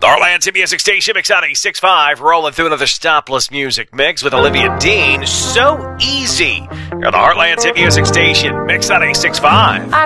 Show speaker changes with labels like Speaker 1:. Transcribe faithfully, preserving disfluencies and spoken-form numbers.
Speaker 1: Heartland T Music Station, Mix out eighty-six point five, rolling through another stopless music mix with Olivia Dean. So easy. You're on the Heartland T Music Station, Mix out eighty-six point five.
Speaker 2: I